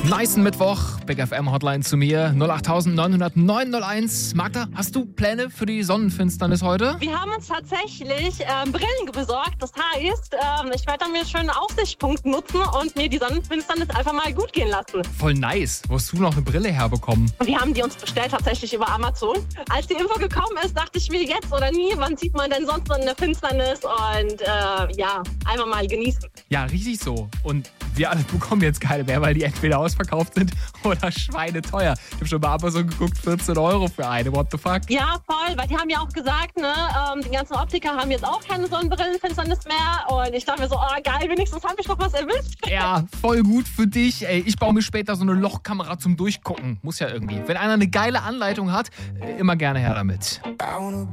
Nicen Mittwoch, Big FM Hotline zu mir, 08900 901. Magda, hast du Pläne für die Sonnenfinsternis heute? Wir haben uns tatsächlich Brillen besorgt. Das heißt, ich werde dann mir schön einen Aussichtspunkt nutzen und mir die Sonnenfinsternis einfach mal gut gehen lassen. Voll nice. Wo hast du noch eine Brille herbekommen? Wir haben die uns bestellt tatsächlich über Amazon. Als die Info gekommen ist, dachte ich mir jetzt oder nie, wann sieht man denn sonst so eine Finsternis? Und einfach mal genießen. Ja, richtig so. Und wir alle bekommen jetzt keine mehr, weil die entweder ausverkauft sind oder schweineteuer. Ich habe schon bei Amazon geguckt, 14 € für eine. What the fuck? Ja, voll, weil die haben ja auch gesagt, ne, die ganzen Optiker haben jetzt auch keine Sonnenbrillenfinsternis mehr. Und ich dachte mir so, oh geil, wenigstens habe ich noch was erwischt. Ja, voll gut für dich. Ey, ich baue mir später so eine Lochkamera zum Durchgucken. Muss ja irgendwie. Wenn einer eine geile Anleitung hat, immer gerne her damit.